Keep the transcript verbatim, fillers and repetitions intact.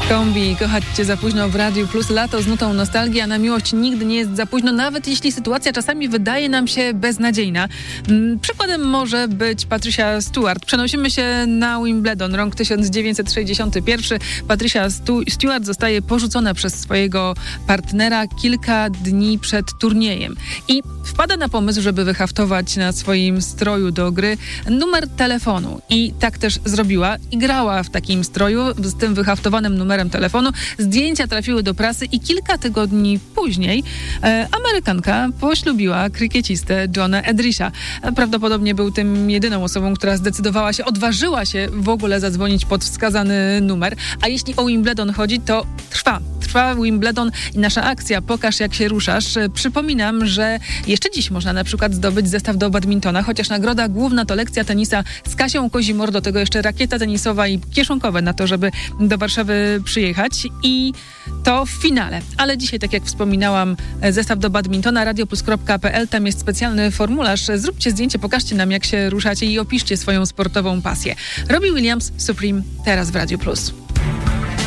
Kombi, kochać cię za późno w Radiu Plus, lato z nutą nostalgii, a na miłość nigdy nie jest za późno, nawet jeśli sytuacja czasami wydaje nam się beznadziejna. Przykładem może być Patricia Stewart. Przenosimy się na Wimbledon, rok tysiąc dziewięćset sześćdziesiąty pierwszy. Patricia Stu- Stewart zostaje porzucona przez swojego partnera kilka dni przed turniejem i wpada na pomysł, żeby wyhaftować na swoim stroju do gry numer telefonu. I tak też zrobiła i grała w takim stroju z tym wyhaftowanym numerem telefonu. Zdjęcia trafiły do prasy i kilka tygodni później e, Amerykanka poślubiła krykiecistę Johna Edrisha. Prawdopodobnie był tym jedyną osobą, która zdecydowała się, odważyła się w ogóle zadzwonić pod wskazany numer. A jeśli o Wimbledon chodzi, to trwa. Trwa Wimbledon i nasza akcja Pokaż jak się ruszasz. Przypominam, że jeszcze dziś można na przykład zdobyć zestaw do badmintona, chociaż nagroda główna to lekcja tenisa z Kasią Kozimor, do tego jeszcze rakieta tenisowa i kieszonkowe na to, żeby do Warszawy przyjechać i to w finale. Ale dzisiaj, tak jak wspominałam, zestaw do badmintona radioplus kropka pe el, tam jest specjalny formularz. Zróbcie zdjęcie, pokażcie nam jak się ruszacie i opiszcie swoją sportową pasję. Robbie Williams, Supreme, teraz w Radiu Plus.